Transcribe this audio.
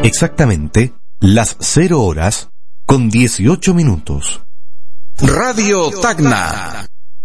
Exactamente las 0 horas con 18 minutos. Radio Tacna.